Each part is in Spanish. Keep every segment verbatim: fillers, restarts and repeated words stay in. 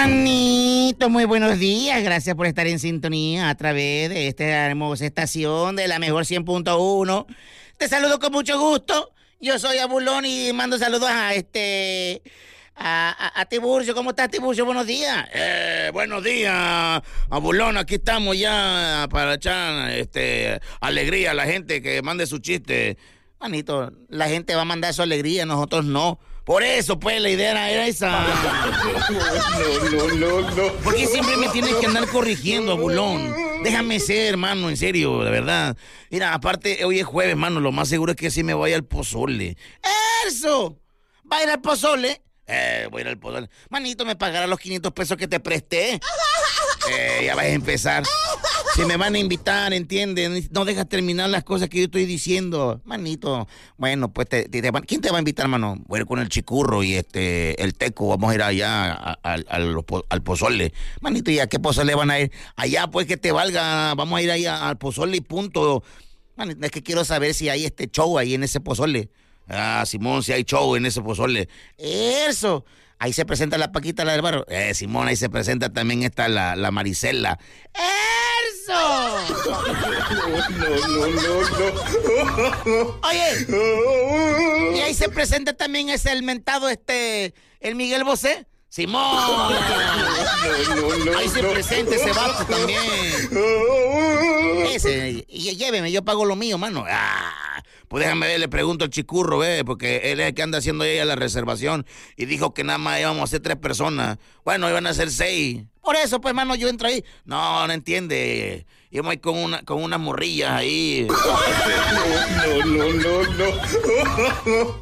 Manito, muy buenos días. Gracias por estar en sintonía a través de esta hermosa estación de la mejor cien punto uno. Te saludo con mucho gusto. Yo soy Abulón y mando saludos a este... A, a, a Tiburcio. ¿Cómo estás, Tiburcio? Buenos días. Eh, buenos días, Abulón. Aquí estamos ya para echar este, alegría a la gente que mande su chiste. Manito, la gente va a mandar su alegría, nosotros no. Por eso, pues, la idea era esa. No, no, no, no. ¿Por qué siempre me tienes que andar corrigiendo, Abulón? Déjame ser, hermano, en serio, de verdad. Mira, aparte, hoy es jueves, hermano, lo más seguro es que sí me vaya al pozole. ¡Eso! ¿Va a ir al pozole? Eh, voy a ir al pozole. Manito, ¿me pagará los quinientos pesos que te presté? Eh, ya vas a empezar. Si me van a invitar, ¿entiendes? No dejas terminar las cosas que yo estoy diciendo. Manito, bueno, pues, te, te, te, ¿quién te va a invitar, hermano? Voy a ir con el Chicurro y este el Teco. Vamos a ir allá a, a, a, al, al pozole. Manito, ¿y a qué pozole van a ir? Allá, pues, que te valga. Vamos a ir allá al pozole y punto. Manito, es que quiero saber si hay este show ahí en ese pozole. Ah, Simón, si hay show en ese pozole. Eso. Ahí se presenta la Paquita, la del barrio. Eh, Simón, ahí se presenta también esta, la, la Marisela. ¡Eso! No, no, no, no. Oye, y ahí se presenta también ese el mentado, este, el Miguel Bosé. Simón. No, no, no, ahí se no. presenta ese vato también. Ese, y lléveme, yo pago lo mío, mano. Ah. Pues déjame ver, le pregunto al Chicurro, ve, porque él es el que anda haciendo ella la reservación y dijo que nada más íbamos a ser tres personas. Bueno, iban a ser seis. Por eso, pues, mano, yo entro ahí. No, no entiende. Íbamos ahí con una, con unas morrillas ahí. No, no, no, no.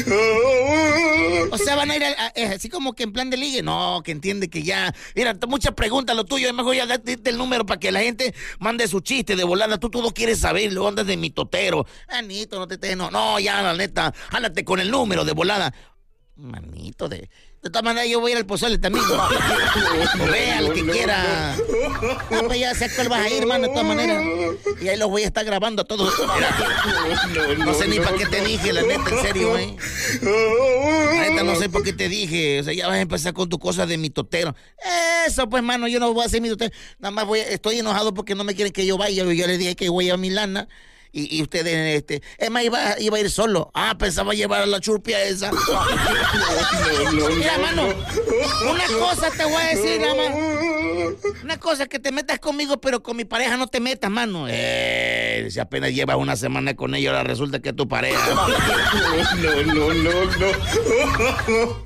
O sea, van a ir a, a, así como que en plan de ligue. No, que entiende que ya... Mira, muchas preguntas lo tuyo. Es mejor ya darte el número para que la gente mande su chiste de volada. Tú todo quieres saber, luego andas de mitotero. Manito, no te estés... No, no, ya, la neta, háblate con el número de volada. Manito, de... De todas maneras, yo voy a ir al pozole también. ¿No? Vea, el que quiera. No, pues ya sé cuál vas a ir, hermano, de todas maneras. Y ahí los voy a estar grabando a todos. Mira, no sé ni para qué te dije, la neta, en serio, ¿eh? La neta, no sé por qué te dije. O sea, ya vas a empezar con tu cosa de mitotero. Eso, pues, mano, yo no voy a hacer mitotero. Nada más voy, estoy enojado porque no me quieren que yo vaya. Yo les dije que voy a mi lana. Y, y ustedes, este, es más, iba, iba a ir solo. Ah, pensaba llevar a la churpia esa. No, no, mira, no, mano, no. una cosa te voy a decir, nada más. Una cosa, que te metas conmigo, pero con mi pareja no te metas, mano. Eh, si apenas llevas una semana con ella, ahora resulta que es tu pareja. No, no, no, no.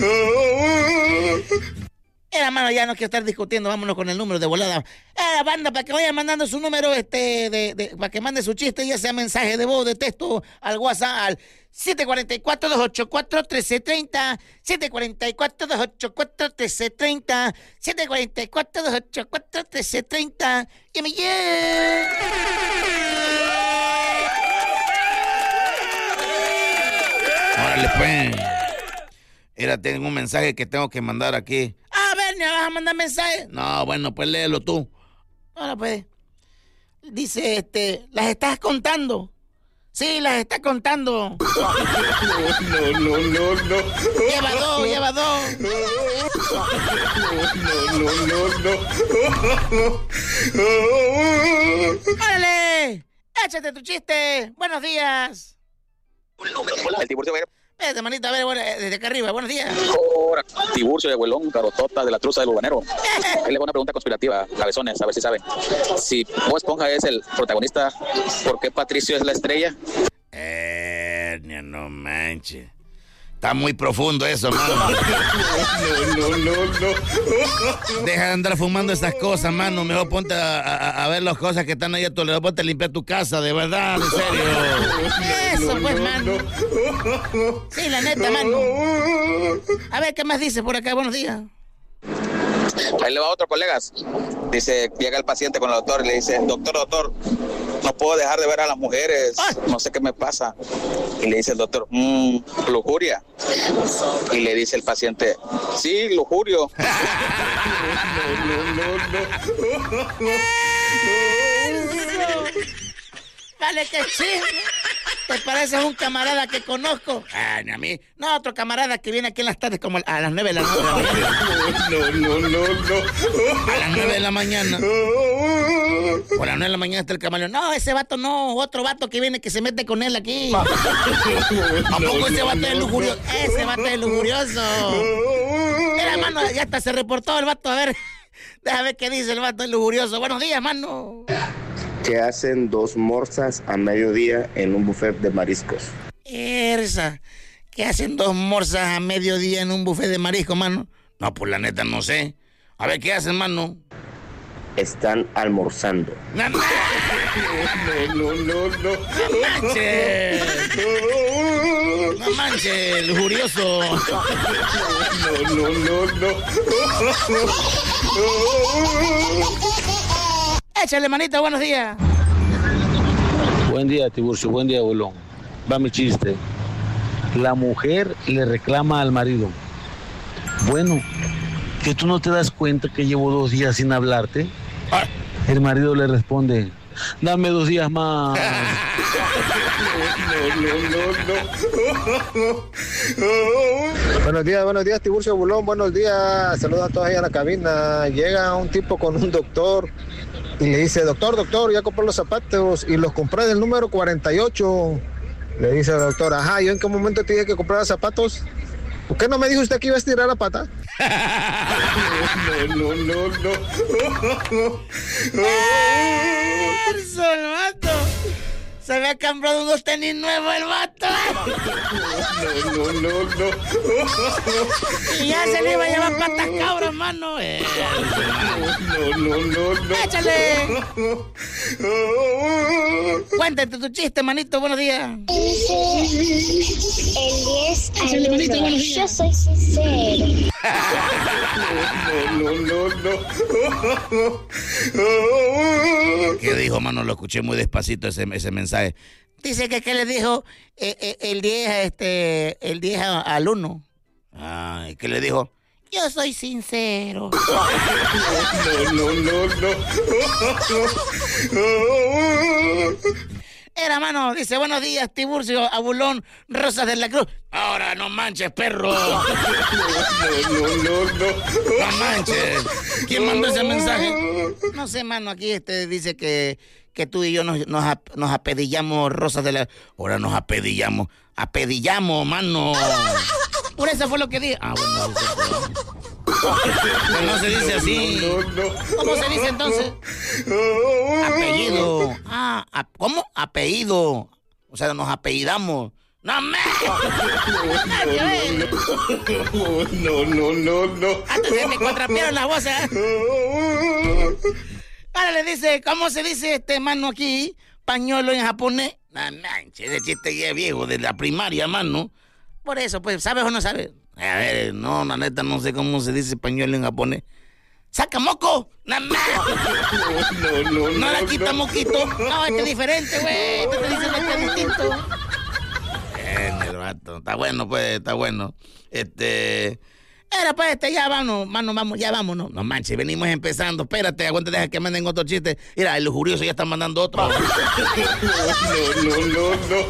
Era, mano, ya no quiero estar discutiendo, vámonos con el número de volada. Eh, banda, para que vayan mandando su número, este, de, de, para que mande su chiste, ya sea mensaje de voz, de texto, al WhatsApp, al siete cuatro cuatro, dos ocho cuatro, uno tres tres cero, siete cuatro cuatro, dos ocho cuatro, uno tres tres cero, siete cuatro cuatro, dos ocho cuatro, uno tres tres cero, y me llega. Órale, pues. Mira, tengo un mensaje que tengo que mandar aquí. A ver, ¿me vas a mandar mensaje? No, bueno, pues léelo tú. Ahora pues. Dice, este, ¿las estás contando? Sí, las está contando. No, no, no, no. Lleva dos, lleva dos. No, no, no, no. ¡Órale! ¡Échate tu chiste! ¡Buenos días! El Tiburcio, a ver. Espérate, manito, a ver, bueno, desde acá arriba. Buenos días. Ahora, Tiburcio de Abuelón, carotota de la truza del urbanero. Ahí le voy a una pregunta conspirativa, cabezones, a ver si saben. Si Bob Esponja es el protagonista, ¿por qué Patricio es la estrella? Eh, no manches. Está muy profundo eso, mano. No, no, no, no. Deja de andar fumando esas cosas, mano. Mejor ponte a, a, a ver las cosas que están ahí a tu lado. Ponte a limpiar tu casa, de verdad, en serio. Eso, pues, mano. Sí, la neta, mano. A ver, ¿qué más dice por acá? Buenos días. Ahí le va otro, colegas. Dice, llega el paciente con el doctor y le dice, doctor, doctor, no puedo dejar de ver a las mujeres, no sé qué me pasa. Y le dice el doctor, mmm, lujuria. Y le dice el paciente, sí, lujurio. No, no, no, no. Vale, qué chiste. ¿Te pareces un camarada que conozco? Ah, ni a mí. No, otro camarada que viene aquí en las tardes como a las nueve de la noche. No, no, no, no. A las nueve de la mañana. O a las nueve de la mañana está el camaleón. No, ese vato no, otro vato que viene que se mete con él aquí. ¿A poco ese vato es lujurioso? Ese vato es lujurioso. Mira, mano, ya hasta se reportó el vato. A ver, déjame ver qué dice el vato, es lujurioso. Buenos días, mano. ¿Qué hacen dos morsas a mediodía en un buffet de mariscos? Erza, ¿qué hacen dos morsas a mediodía en un buffet de marisco, mano? No, pues la neta no sé. A ver, ¿qué hacen, mano? Están almorzando. ¡No, no, no, no! ¡No manches! ¡No manches, lujurioso! ¡No, no, no, no! Échale, manita, buenos días. Buen día, Tiburcio, buen día, bolón. Va mi chiste. La mujer le reclama al marido: bueno, ¿que tú no te das cuenta que llevo dos días sin hablarte? Ah. El marido le responde: dame dos días más. No, no, no, no. Buenos días, buenos días, Tiburcio, Bulón, buenos días. Saludos a todos ahí a la cabina. Llega un tipo con un doctor y le dice: doctor, doctor, ya compré los zapatos y los compré del número cuarenta y ocho. Le dice el doctor: ajá, ¿yo en qué momento te dije que comprara zapatos? ¿Por qué no me dijo usted que iba a estirar la pata? No, no, no, no. ¡Eso, el vato! Se había comprado unos tenis nuevos el vato. No, no, no, no. Y ya se le iba a llevar patas cabras, mano. No, no, no, no. ¡Échale! Cuéntate tu chiste, manito. Buenos días. El diez al uno. Yo soy sincero. No, no, no, no. ¿Qué dijo, mano? Lo escuché muy despacito ese, ese mensaje. Dice que ¿qué le dijo eh, eh, el diez este el diez al uno? Ah, ¿qué le dijo? Yo soy sincero. No, no, no, no. Era, mano, dice: buenos días, Tiburcio, Abulón, Rosas de la Cruz. Ahora no manches, perro. No, no, no, no. No manches. ¿Quién mandó ese mensaje? No sé, mano, aquí este dice que, que tú y yo nos, nos, nos apedillamos, Rosas de la... Ahora nos apedillamos. Apedillamos, mano. Por eso fue lo que dije. Ah, bueno, pero no se dice así. ¿Cómo se dice entonces? Apellido. Ah, ¿cómo? Apellido. O sea, nos apellidamos. ¡No me! No, no, no, no. Hasta se me contrapearon las voces. Ahora le dice, ¿cómo se dice este mano aquí? Pañuelo en japonés. No manches, ese chiste ya es viejo, de la primaria, mano. Por eso, pues, ¿sabes o no sabes? A ver, no, la neta, no sé cómo se dice pañuelo en japonés. ¡Saca moco! ¡No, no, no! No, no la quita moquito. No, este es diferente, güey. Este te dice que es distinto. Bien, el vato. Está bueno, pues, está bueno. Este... Era, pues, este, ya vamos, mano, vamos, ya vámonos. No manches, venimos empezando. Espérate, aguanta, deja que manden otro chiste. Mira, el lujurioso ya está mandando otro. No, no, no, no.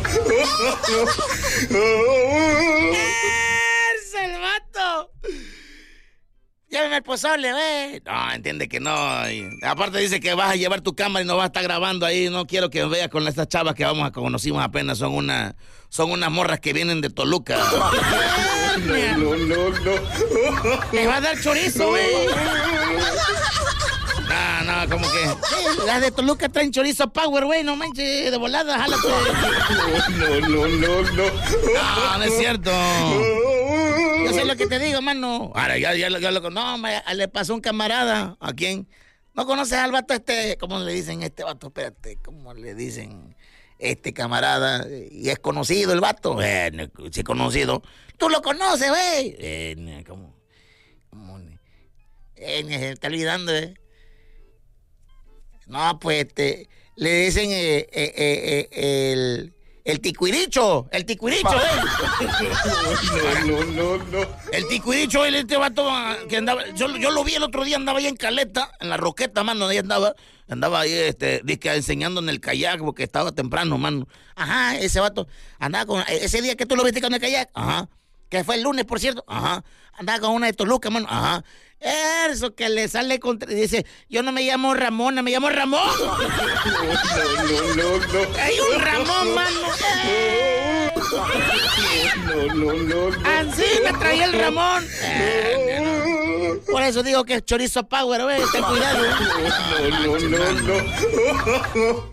¡Es el vato! Lléveme el pozole, güey. No, entiende que no. Y aparte dice que vas a llevar tu cámara y no vas a estar grabando ahí. No quiero que veas con estas chavas que vamos a conocimos apenas. Son una, son unas morras que vienen de Toluca. No, no, no, no. Les va a dar chorizo, güey. No, no, como que... Sí, las de Toluca traen chorizo power, güey. No manches, de volada, jálate. No, no, no, no. No, no es cierto. Yo sé lo que te digo, mano. Ahora, ya, ya, ya lo... No, me, le pasó un camarada. ¿A quién? ¿No conoces al vato este? ¿Cómo le dicen este vato? Espérate, ¿cómo le dicen este camarada? Y es conocido el vato. Bueno, sí, conocido. Tú lo conoces, güey. Eh, ¿Cómo? ¿Cómo? Eh, se está olvidando, eh. No, pues, este, le dicen eh, eh, eh, eh, el, el ticuiricho, el ticuiricho, ¿eh? No, no, no, no. El ticuiricho, el este vato que andaba, yo, yo lo vi el otro día, andaba ahí en Caleta, en la Roqueta, mano, ahí andaba, andaba ahí, este, disque enseñando en el kayak, porque estaba temprano, mano. Ajá, ese vato andaba con, ese día que tú lo viste con el kayak, ajá. que fue el lunes, por cierto. Ajá. Andaba con una de Toluca, mano. Ajá. Eso que le sale contra... Dice, yo no me llamo Ramona, me llamo Ramón. No, no, no, no. Hay un Ramón, mano. Eh. No, no, no, no. Así me traía el Ramón. Eh, no. Por eso digo que es chorizo power, güey. Ten cuidado. No, no, no, no.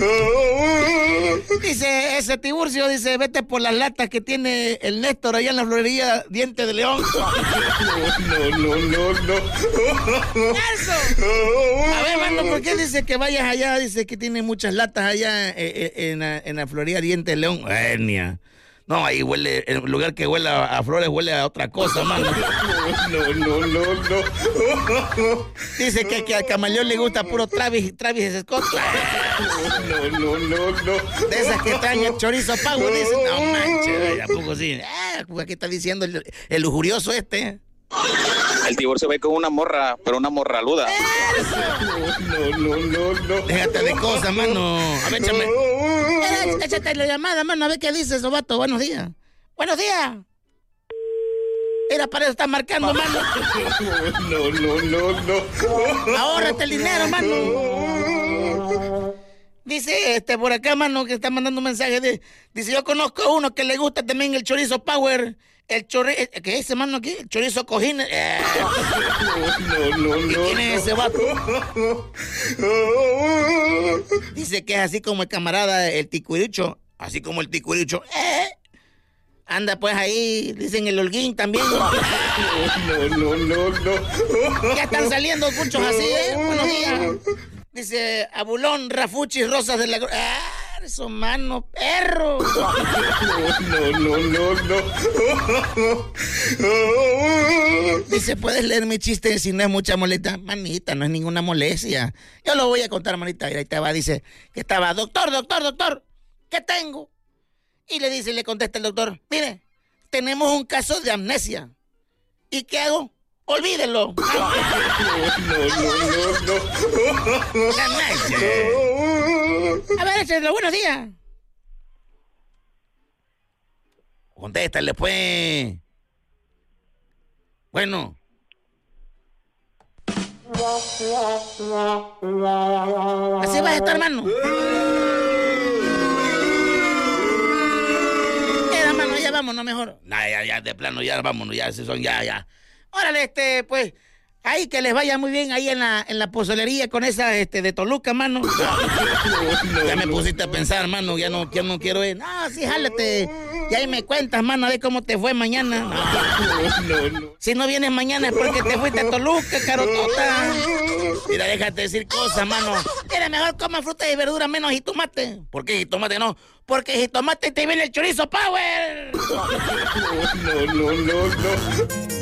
Dice ese Tiburcio, dice, vete por las latas que tiene el Néstor allá en la florería Diente de León. No, no, no, no. ¡Eso! A ver, mano, ¿por qué dice que vayas allá? Dice que tiene muchas latas allá en, en, en, en la florería Diente de León. Enia. No, ahí huele, el lugar que huele a, a flores huele a otra cosa, mano. No, no, no, no. Dice que, que al camaleón le gusta puro Travis, Travis Scott. No, no, no, no. De esas que traen el chorizo pago, dice. No manches, ¿a poco sí? Ah, ¿qué está diciendo el, el lujurioso este? El Tiburcio ve con una morra, pero una morraluda. No, no, no, no. Déjate de cosas, mano. A ver, échame. Eh, échate la llamada, mano, a ver qué dice eso, vato. Buenos días. Buenos días. Era para eso, está marcando, mano. No, no, no, no. Ahórrate el dinero, mano. Dice, este, por acá, mano, que está mandando un mensaje. De, dice, yo conozco a uno que le gusta también el chorizo power. El chorizo, ¿qué es ese, mano, aquí? El chorizo cojín. Eh. No, no, no. ¿Y quién es ese vato? Dice que es así como el camarada, el ticuirucho. Así como el ticuirucho. Eh. Anda pues ahí, dicen el holguín también. No, no, no, no. Ya están saliendo muchos así, ¿eh? Buenos días. Dice, Abulón, Rafuchis, Rosas de la... ¡Ah! Eso, mano, perro. No, no, no, no. Dice, ¿puedes leer mi chiste si no es mucha molestia? Manita, no es ninguna molestia. Yo lo voy a contar, manita. Ahí te va, dice, que estaba, doctor, doctor, doctor, ¿qué tengo? Y le dice, le contesta el doctor, mire, tenemos un caso de amnesia. ¿Y qué hago? Olvídenlo. No, no, no, no. La mancha. A ver, échenlo, buenos días. Contéstale, pues. Bueno. Así vas a estar, hermano. Era, mano, ya vámonos mejor. Nah, ya, ya, de plano, ya vámonos, ya, se son, ya, ya. Órale, este, pues, ahí que les vaya muy bien ahí en la, en la pozolería con esa, este, de Toluca, mano. No, ya me pusiste a pensar, mano, ya no, ya no quiero ir. No, sí, jálate. Y ahí me cuentas, mano, a ver cómo te fue mañana. No, no, no. Si no vienes mañana es porque te fuiste a Toluca, carotota. Mira, déjate decir cosas, mano. Era mejor comer frutas y verduras menos jitomate. ¿Por qué jitomate no? Porque jitomate te viene el chorizo power. No, no, no, no.